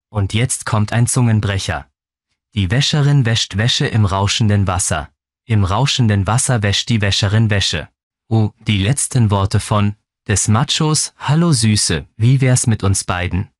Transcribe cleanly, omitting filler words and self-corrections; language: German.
Und jetzt kommt ein Zungenbrecher. Die Wäscherin wäscht Wäsche im rauschenden Wasser. Im rauschenden Wasser wäscht die Wäscherin Wäsche. Oh, die letzten Worte des Machos. Hallo Süße, wie wär's mit uns beiden?